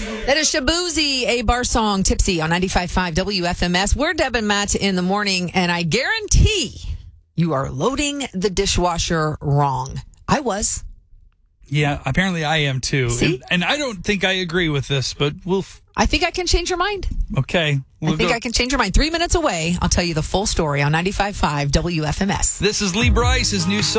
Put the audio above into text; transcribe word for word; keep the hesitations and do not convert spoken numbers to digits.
That is Shabuzi, a bar song, Tipsy on ninety-five point five W F M S. We're Deb and Matt in the morning, and I guarantee you are loading the dishwasher wrong. I was. Yeah, apparently I am too. See? And, and I don't think I agree with this, but we'll... F- I think I can change your mind. okay. We'll I think go. I can change your mind. Three minutes away, I'll tell you the full story on ninety-five point five W F M S. This is Lee Bryce, his new song.